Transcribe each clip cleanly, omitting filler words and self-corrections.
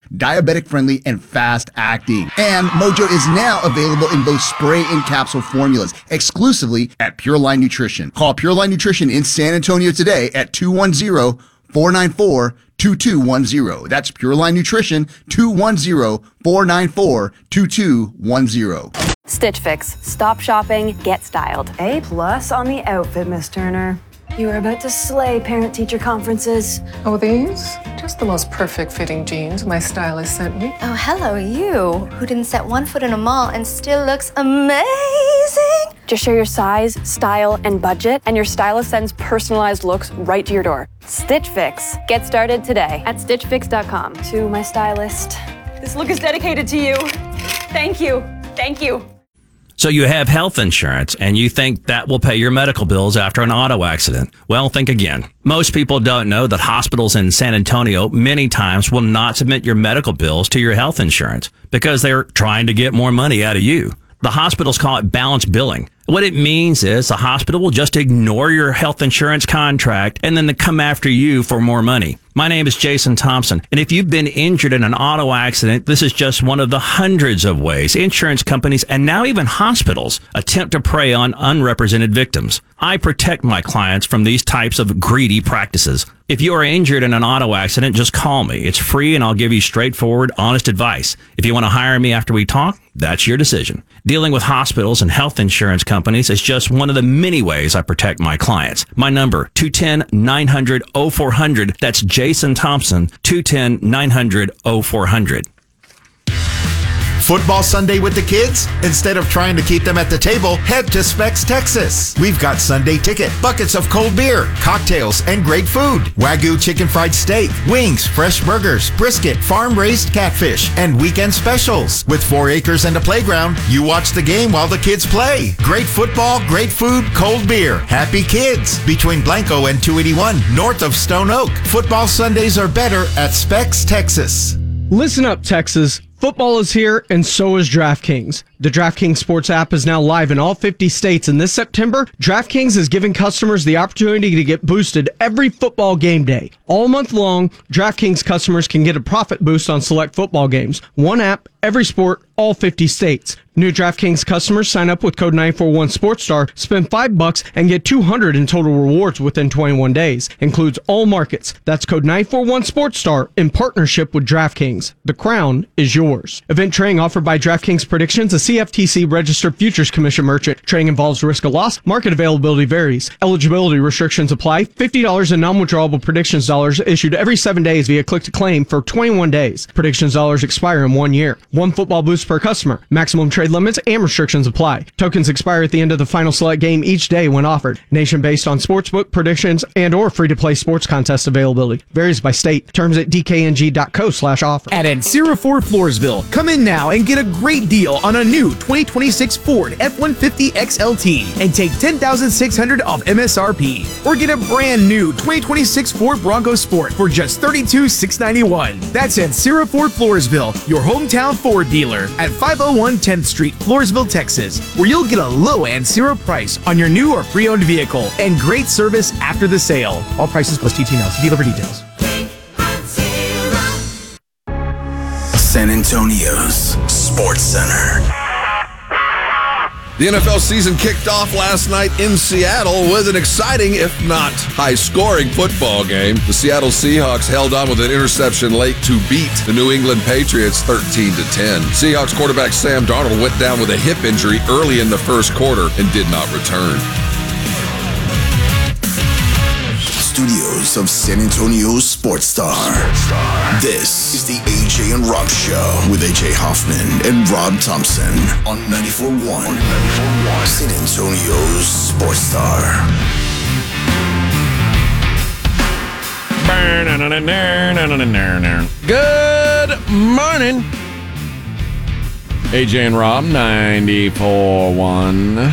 diabetic-friendly, and fast-acting. And Mojo is now available in both spray and capsule formulas, exclusively at Pure Line Nutrition. Call Pure Line Nutrition in San Antonio today at 210-494-2210. That's Pure Line Nutrition, 210-494-2210. Stitch Fix. Stop shopping, get styled. A+ on the outfit, Miss Turner. You are about to slay parent-teacher conferences. Oh, these? Just the most perfect fitting jeans my stylist sent me. Oh, hello, you, who didn't set one foot in a mall and still looks amazing. Just share your size, style, and budget, and your stylist sends personalized looks right to your door. Stitch Fix. Get started today at stitchfix.com. To my stylist, this look is dedicated to you. Thank you. Thank you. So you have health insurance and you think that will pay your medical bills after an auto accident. Well, think again. Most people don't know that hospitals in San Antonio many times will not submit your medical bills to your health insurance because they're trying to get more money out of you. The hospitals call it balance billing. What it means is the hospital will just ignore your health insurance contract and then they come after you for more money. My name is Jason Thompson, and if you've been injured in an auto accident, this is just one of the hundreds of ways insurance companies and now even hospitals attempt to prey on unrepresented victims. I protect my clients from these types of greedy practices. If you are injured in an auto accident, just call me. It's free and I'll give you straightforward, honest advice. If you want to hire me after we talk, that's your decision. Dealing with hospitals and health insurance companies is just one of the many ways I protect my clients. My number, 210-900-0400. That's Jason Thompson, 210-900-0400. Football Sunday with the kids? Instead of trying to keep them at the table, head to Specs, Texas. We've got Sunday ticket, buckets of cold beer, cocktails, and great food. Wagyu chicken fried steak, wings, fresh burgers, brisket, farm-raised catfish, and weekend specials. With 4 acres and a playground, you watch the game while the kids play. Great football, great food, cold beer. Happy kids. Between Blanco and 281, north of Stone Oak. Football Sundays are better at Specs, Texas. Listen up, Texas. Football is here, and so is DraftKings. The DraftKings Sports app is now live in all 50 states, and this September, DraftKings is giving customers the opportunity to get boosted every football game day. All month long, DraftKings customers can get a profit boost on select football games. One app, every sport, all 50 states. New DraftKings customers sign up with code 941SportsStar, spend $5 and get $200 in total rewards within 21 days. Includes all markets. That's code 941SportsStar in partnership with DraftKings. The crown is yours. Event trading offered by DraftKings Predictions, a CFTC registered futures commission merchant. Trading involves risk of loss. Market availability varies. Eligibility restrictions apply. $50 in non-withdrawable predictions dollars issued every 7 days via click to claim for 21 days. Predictions dollars expire in 1 year. One football boost per customer. Maximum trade limits and restrictions apply. Tokens expire at the end of the final select game each day when offered. Nation based on sportsbook predictions and or free-to-play sports contest availability. Varies by state. Terms at dkng.co/offer. At Ancira Ford Floresville, come in now and get a great deal on a new 2026 Ford F-150 XLT and take $10,600 off MSRP. Or get a brand new 2026 Ford Bronco Sport for just $32,691. That's Ancira Ford Floresville, your hometown Ford dealer at 501 10th Street, Floresville, Texas, where you'll get a low Ancira price on your new or pre-owned vehicle and great service after the sale. All prices plus TT now. See dealer for details. San Antonio's Sports Center. The NFL season kicked off last night in Seattle with an exciting, if not high-scoring football game. The Seattle Seahawks held on with an interception late to beat the New England Patriots 13-10. Seahawks quarterback Sam Darnold went down with a hip injury early in the first quarter and did not return. Studios of San Antonio's Sports Star. This is the AJ and Rob Show with AJ Hoffman and Rob Thompson on 94.1 San Antonio's Sports Star. Good morning. AJ and Rob, 94.1.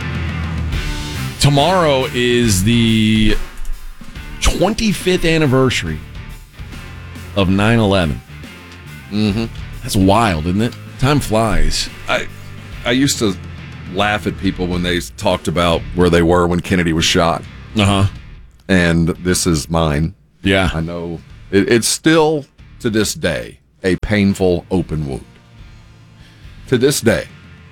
Tomorrow is the 25th anniversary of 9/11. Mm-hmm. That's wild, isn't it? Time flies. I used to laugh at people when they talked about where they were when Kennedy was shot. Uh-huh. And this is mine. Yeah. I know. It's still, to this day, a painful open wound. To this day.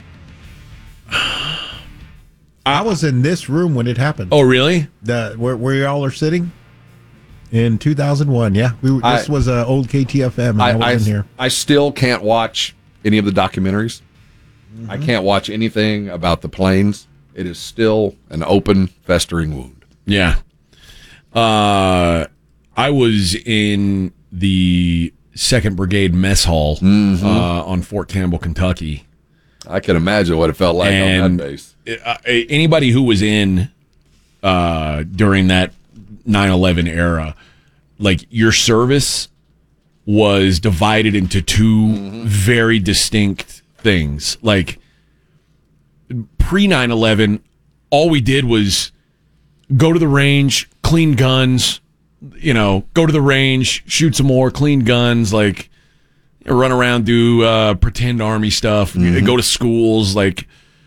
I was in this room when it happened. Oh, really? Where y'all are sitting? In 2001, yeah. This was old KTFM, and I was in here. I still can't watch any of the documentaries. Mm-hmm. I can't watch anything about the planes. It is still an open, festering wound. Yeah. I was in the 2nd Brigade Mess Hall on Fort Campbell, Kentucky. I can imagine what it felt like on that base. Anybody who was in during that 9/11 era, like your service was divided into two very distinct things. Like pre 9/11, all we did was go to the range, clean guns, go to the range, shoot some more, clean guns, like run around, do pretend army stuff, go to schools, and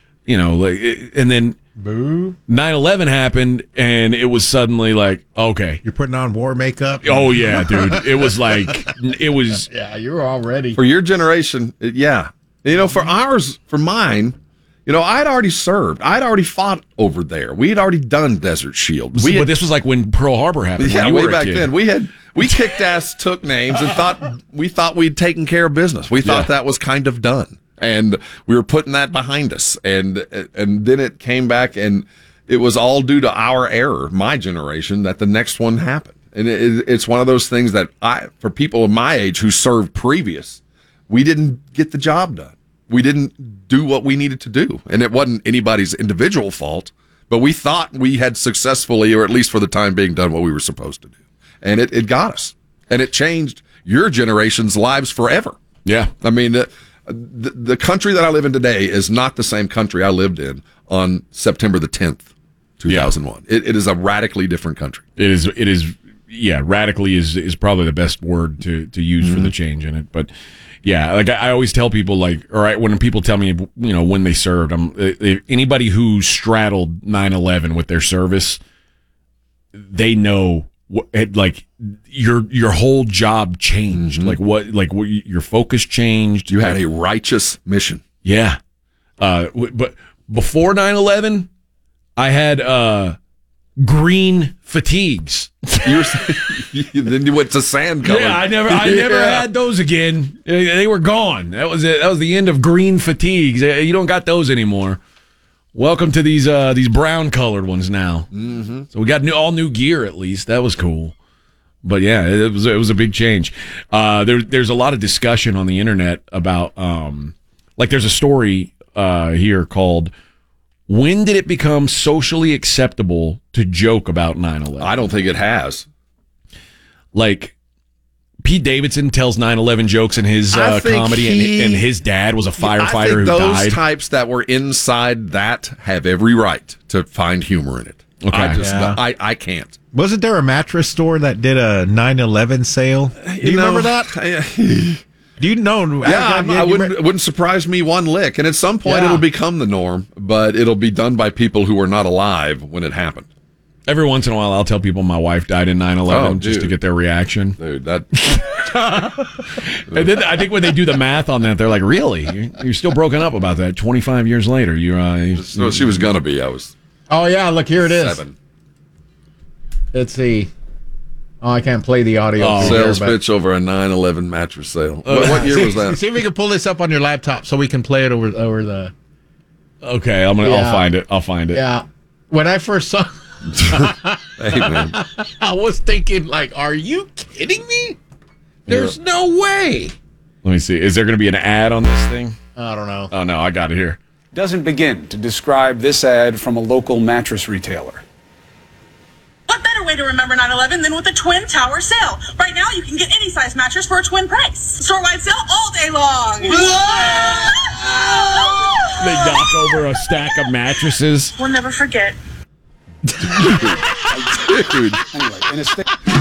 then 9/11 happened, and it was suddenly like, okay, you're putting on war makeup. Oh yeah, dude, it was like yeah, you're all ready for your generation. Yeah, for mine. I'd already served. I'd already fought over there. We had already done Desert Shield. But this was like when Pearl Harbor happened. Yeah, way back then. We kicked ass, took names, and thought we'd taken care of business. We thought that was kind of done, and we were putting that behind us. And then it came back, and it was all due to our error, my generation, that the next one happened. And it's one of those things that for people of my age who served previous, we didn't get the job done. We didn't do what we needed to do. And it wasn't anybody's individual fault, but we thought we had successfully, or at least for the time being, done what we were supposed to do. And it got us. And it changed your generation's lives forever. Yeah. I mean, the country that I live in today is not the same country I lived in on September the 10th, 2001. Yeah. It is a radically different country. It is. Yeah, radically is probably the best word to use for the change in it. But yeah, like I always tell people, like, all right, when people tell me, when they served, anybody who straddled 9/11 with their service, they know like your whole job changed. Like what your focus changed. You had a righteous mission. Yeah. But before 9/11, I had green fatigues. Then you went to sand color. Yeah, I never had those again. They were gone. That was it. That was the end of green fatigues. You don't got those anymore. Welcome to these brown colored ones now. Mm-hmm. So we got all new gear at least. That was cool. But yeah, it was a big change. There's a lot of discussion on the internet about there's a story here called "When did it become socially acceptable to joke about 9/11?" I don't think it has. Like, Pete Davidson tells 9/11 jokes in his comedy, and his dad was a firefighter who died. Those types that were inside that have every right to find humor in it. Okay. I can't. Wasn't there a mattress store that did a 9/11 sale? Do you remember that? Do you know? Yeah, it wouldn't surprise me one lick. And at some point, it'll become the norm, but it'll be done by people who were not alive when it happened. Every once in a while, I'll tell people my wife died in 9/11 just to get their reaction. Dude, that. And then I think when they do the math on that, they're like, "Really? You're still broken up about that 25 years later?" No, she was gonna be. I was. Oh yeah, look, here it is. 7. Let's see. Oh, I can't play the audio. Sales pitch over a 9/11 mattress sale. What year was that? See if we can pull this up on your laptop so we can play it over the. Okay, I'll find it. I'll find it. Yeah, when I first saw. Hey, man. I was thinking, like, are you kidding me? There's no way. Let me see. Is there going to be an ad on this thing? I don't know. Oh, no, I got it here. Doesn't begin to describe this ad from a local mattress retailer. What better way to remember 9/11 than with a Twin Tower sale? Right now, you can get any size mattress for a twin price. Store-wide sale all day long. They knock over a stack of mattresses. We'll never forget. Dude. Anyway, in a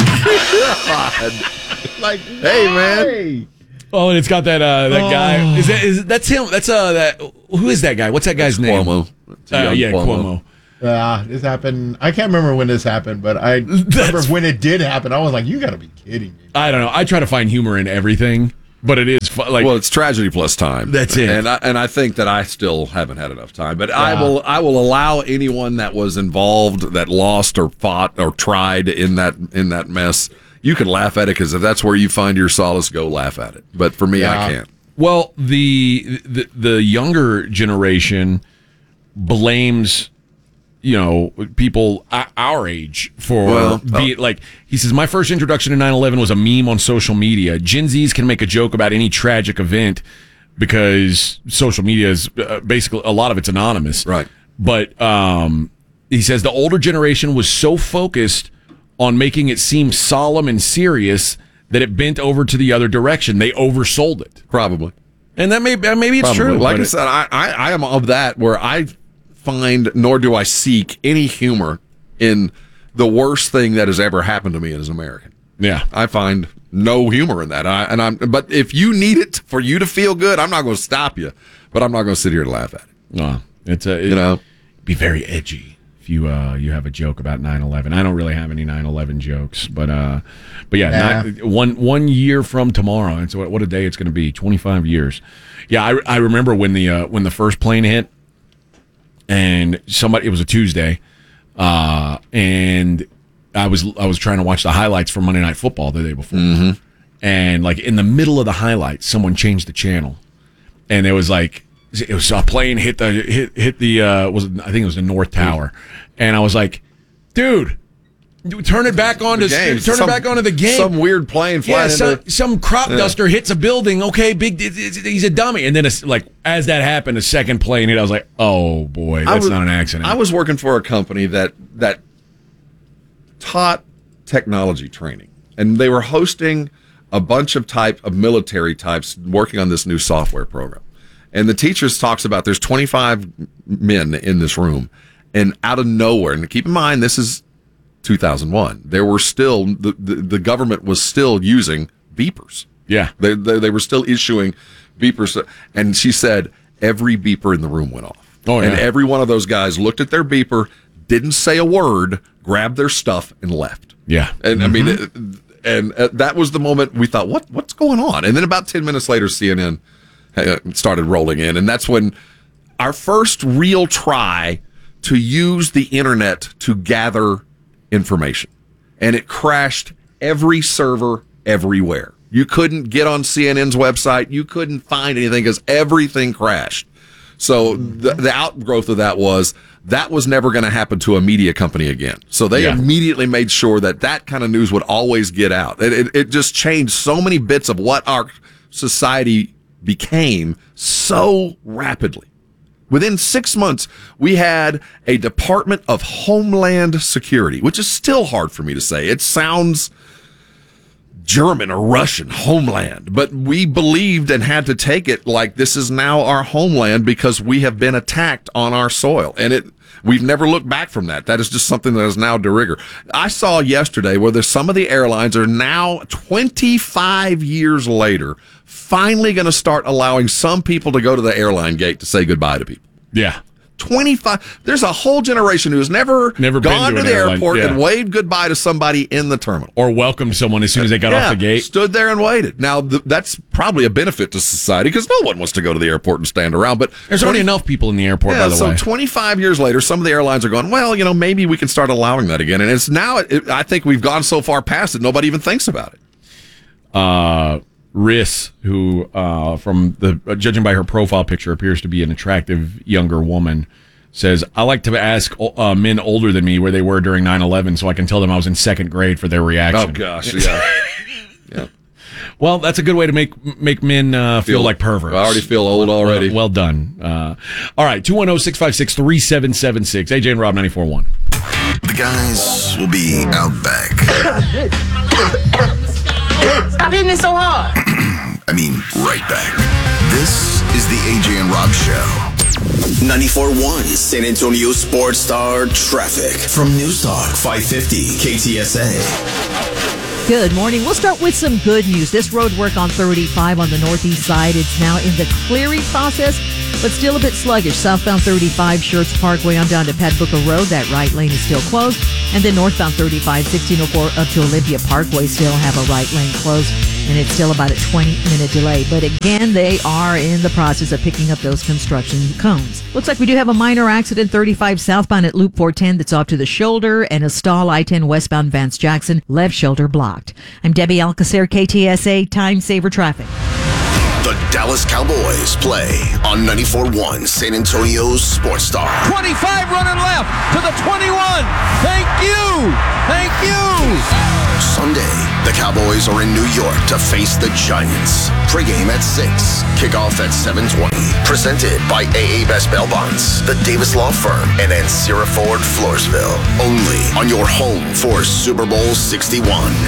like, hey, man. Oh, and it's got that guy. That's him? That's who is that guy? What's that guy's name? Cuomo. Cuomo. This happened. I can't remember when this happened, but I remember when it did happen. I was like, "You got to be kidding me!" I don't know. I try to find humor in everything, But it is like, well, it's tragedy plus time. That's it. And I think that I still haven't had enough time. But I will allow anyone that was involved, that lost or fought or tried in that mess. You can laugh at it, because if that's where you find your solace, go laugh at it. But for me, I can't. Well, the younger generation blames, people our age for like, he says, my first introduction to 9/11 was a meme on social media. Gen Zs can make a joke about any tragic event because social media is basically, a lot of it's anonymous. Right. But he says the older generation was so focused on making it seem solemn and serious that it bent over to the other direction. They oversold it. Probably. And that maybe it's Probably. true. Like I said, I am of that, where I find, nor do I seek, any humor in the worst thing that has ever happened to me as an American. Yeah. I find no humor in that. But if you need it for you to feel good, I'm not going to stop you, but I'm not going to sit here and laugh at it. No, be very edgy if you have a joke about 9/11. I don't really have any 9/11 jokes, but yeah. One year from tomorrow, and so what a day it's going to be. 25 years. Yeah, I remember when the first plane hit, and it was a Tuesday, and I was trying to watch the highlights for Monday Night Football the day before, and like in the middle of the highlights, someone changed the channel, and it was like, it was a plane hit the I think it was the North Tower, and I was like, dude, turn it back on to the game. Some weird plane flying some crop duster hits a building. Okay, he's a dummy. And then it's like, as that happened, a second plane hit. I was like, oh boy, that's not an accident. I was working for a company that taught technology training, and they were hosting a bunch of military types working on this new software program. And the teachers talks about there's 25 men in this room, and out of nowhere, and keep in mind, this is 2001. There were still, the government was still using beepers. Yeah. They were still issuing beepers. And she said every beeper in the room went off. Oh, yeah. And every one of those guys looked at their beeper, didn't say a word, grabbed their stuff, and left. Yeah. And I mean, that was the moment we thought, what's going on? And then about 10 minutes later, CNN started rolling in, and that's when our first real try to use the internet to gather information, and it crashed every server everywhere. You couldn't get on CNN's website, you couldn't find anything because everything crashed. So the outgrowth of that was never going to happen to a media company again. So they immediately made sure that kind of news would always get out. It just changed so many bits of what our society became so rapidly. Within 6 months, we had a Department of Homeland Security, which is still hard for me to say. It sounds German or Russian, homeland. But we believed and had to take it like this is now our homeland because we have been attacked on our soil. And we've never looked back from that. That is just something that is now de rigueur. I saw yesterday where some of the airlines are now, 25 years later, finally going to start allowing some people to go to the airline gate to say goodbye to people. Yeah. 25. There's a whole generation who's never gone to the airport and waved goodbye to somebody in the terminal. Or welcomed someone as soon as they got off the gate. Stood there and waited. Now, that's probably a benefit to society because no one wants to go to the airport and stand around. But there's already enough people in the airport, by the way. So 25 years later, some of the airlines are going, well, maybe we can start allowing that again. And it's now, I think we've gone so far past it, nobody even thinks about it. Riss, who, judging by her profile picture, appears to be an attractive younger woman, says, I like to ask men older than me where they were during 9/11 so I can tell them I was in second grade for their reaction. Oh, gosh, yeah. Yeah. Well, that's a good way to make men feel like perverts. I already feel old already. Well done. All right, 210-656-3776. AJ and Rob 94.1. The guys will be out back. Stop hitting it so hard. I mean, right back. This is the AJ and Rob Show. 94.1 San Antonio Sports Star Traffic from News Talk 550 KTSA. Good morning. We'll start with some good news. This road work on 35 on the northeast side, it's now in the clearing process, but still a bit sluggish. Southbound 35, Schertz Parkway on down to Pat Booker Road. That right lane is still closed. And then northbound 35, 1604 up to Olympia Parkway still have a right lane closed. and it's still about a 20-minute delay. But again, they are in the process of picking up those construction cones. Looks like we do have a minor accident 35 southbound at Loop 410 that's off to the shoulder, and a stall I-10 westbound Vance Jackson, left shoulder blocked. I'm Debbie Alcacer, KTSA Time Saver Traffic. The Dallas Cowboys play on 94.1 San Antonio's Sports Star. 25 running left to the 21. Thank you. Thank you. Sunday, the Cowboys are in New York to face the Giants. Pre-game at 6, kickoff at 7:20. Presented by AA Best Bail Bonds, the Davis Law Firm, and Ancira Ford, Floresville. Only on your home for Super Bowl 61.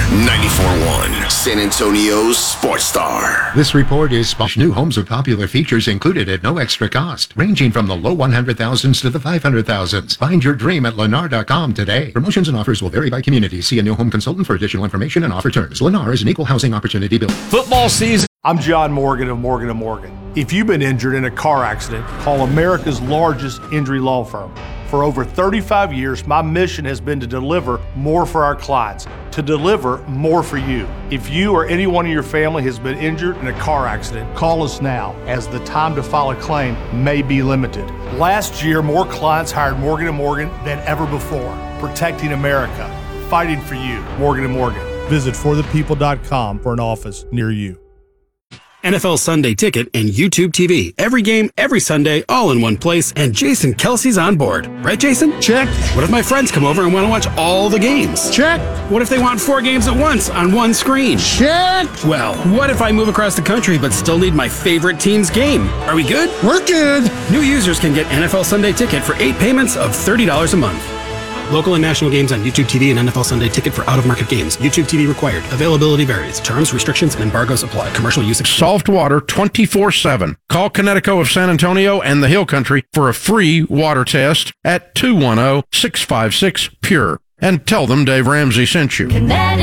94.1 San Antonio's Sports Star. This report is new homes with popular features included at no extra cost, ranging from the low 100,000s to the 500,000s. Find your dream at Lennar.com today. Promotions and offers will vary by community. See a new home consultant for additional information and offer terms. Lennar is an equal housing opportunity builder. Football season. I'm John Morgan of Morgan & Morgan. If you've been injured in a car accident, call America's largest injury law firm. For over 35 years, my mission has been to deliver more for our clients, to deliver more for you. If you or anyone in your family has been injured in a car accident, call us now, as the time to file a claim may be limited. Last year, more clients hired Morgan & Morgan than ever before, protecting America, fighting for you. Morgan & Morgan. Visit forthepeople.com for an office near you. NFL Sunday Ticket and YouTube TV. Every game, every Sunday, all in one place, and Jason Kelsey's on board. Right, Jason? Check. What if my friends come over and want to watch all the games? Check. What if they want 4 games at once on one screen? Check. Well, what if I move across the country but still need my favorite team's game? Are we good? We're good. New users can get NFL Sunday Ticket for 8 payments of $30 a month. Local and national games on YouTube TV and NFL Sunday Ticket for out-of-market games. YouTube TV required. Availability varies. Terms, restrictions, and embargoes apply. Commercial use. Soft water 24/7. Call Connecticut of San Antonio and the Hill Country for a free water test at 210-656-PURE. And tell them Dave Ramsey sent you.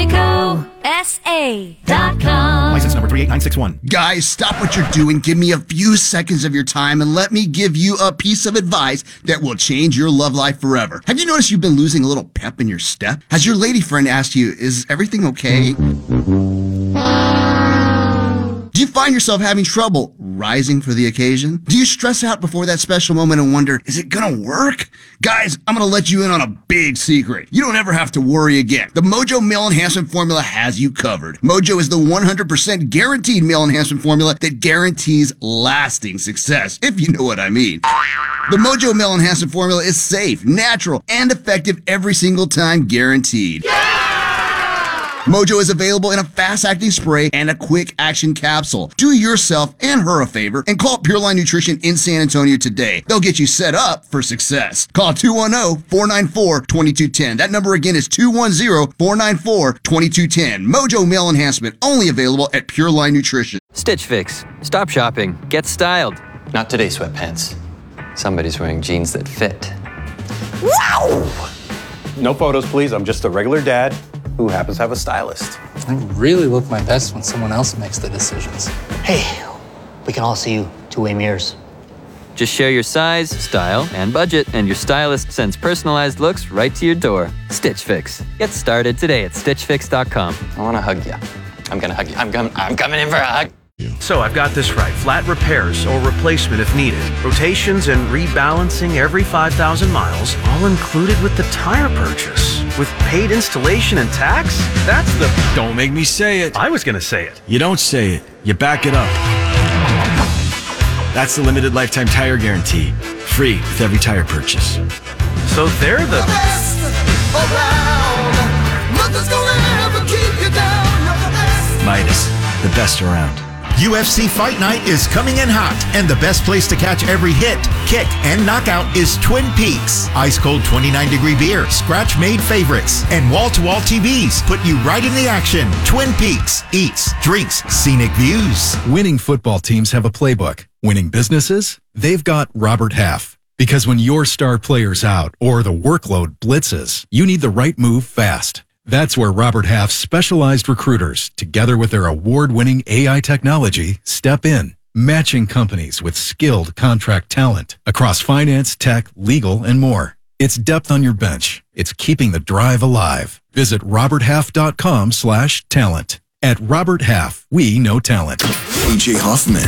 ConnecticutSA.com. License number 38961. Guys, stop what you're doing. Give me a few seconds of your time and let me give you a piece of advice that will change your love life forever. Have you noticed you've been losing a little pep in your step? Has your lady friend asked you, is everything okay? Do you find yourself having trouble rising for the occasion? Do you stress out before that special moment and wonder, is it gonna work? Guys, I'm gonna let you in on a big secret. You don't ever have to worry again. The Mojo Male Enhancement Formula has you covered. Mojo is the 100% guaranteed male enhancement formula that guarantees lasting success, if you know what I mean. The Mojo Male Enhancement Formula is safe, natural, and effective every single time, guaranteed. Mojo is available in a fast-acting spray and a quick-action capsule. Do yourself and her a favor and call Pure Line Nutrition in San Antonio today. They'll get you set up for success. Call 210-494-2210. That number again is 210-494-2210. Mojo Male Enhancement, only available at Pure Line Nutrition. Stitch Fix. Stop shopping. Get styled. Not today, sweatpants. Somebody's wearing jeans that fit. Wow! No photos, please. I'm just a regular dad who happens to have a stylist. I really look my best when someone else makes the decisions. Hey, we can all see you two-way mirrors. Just share your size, style, and budget, and your stylist sends personalized looks right to your door. Stitch Fix. Get started today at StitchFix.com. I want to hug you. I'm going to hug you. I'm coming in for a hug. So I've got this right. Flat repairs or replacement if needed. Rotations and rebalancing every 5,000 miles, all included with the tire purchase. With paid installation and tax? That's the... Don't make me say it. I was going to say it. You don't say it. You back it up. That's the limited lifetime tire guarantee. Free with every tire purchase. So they're the best around. Nothing's gonna ever keep you down. You're the best. Midas, the best around. UFC Fight Night is coming in hot, and the best place to catch every hit, kick, and knockout is Twin Peaks. Ice-cold 29-degree beer, scratch-made favorites, and wall-to-wall TVs put you right in the action. Twin Peaks. Eats, drinks, scenic views. Winning football teams have a playbook. Winning businesses? They've got Robert Half. Because when your star player's out or the workload blitzes, you need the right move fast. That's where Robert Half's specialized recruiters, together with their award-winning AI technology, step in, matching companies with skilled contract talent across finance, tech, legal, and more. It's depth on your bench. It's keeping the drive alive. Visit roberthalf.com/talent. At Robert Half, we know talent. AJ Hoffman